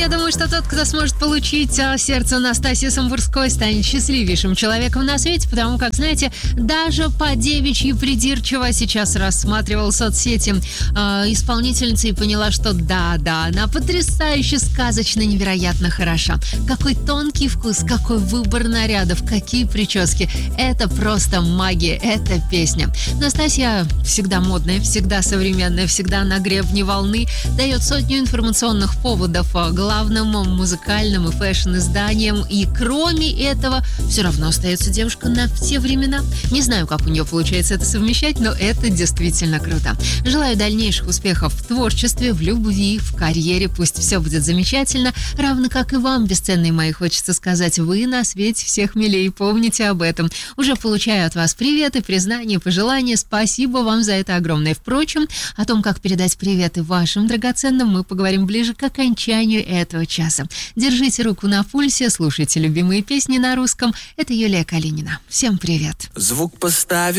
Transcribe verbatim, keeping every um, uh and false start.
я думаю, что тот, кто сможет получить сердце Настасьи Самбурской, станет счастливейшим человеком на свете, потому как, знаете, даже по девичьи придирчиво сейчас рассматривал соцсети э, исполнительницы и поняла, что да-да, она потрясающе, сказочно, невероятно хороша. Какой тонкий вкус, какой выбор нарядов, какие прически. Это просто магия, это песня. Настасья всегда модная, всегда современная, всегда на гребне волны, дает сотню информационных поводов главным музыкальным и фэшн-изданиям. И кроме этого, все равно остается девушка на все времена. Не знаю, как у нее получается это совмещать, но это действительно круто. Желаю дальнейших успехов в творчестве, в любви, в карьере. Пусть все будет замечательно. Равно как и вам, бесценные мои, хочется сказать, вы на свете всех милей. Помните об этом. Уже получаю от вас приветы, признания, пожелания. Спасибо вам за это огромное. Впрочем, о том, как передать приветы вашим драгоценным, мы поговорим ближе к окончанию этого часа. Держите руку на пульсе, слушайте любимые песни на русском. Это Юлия Калинина. Всем привет. Звук поставь.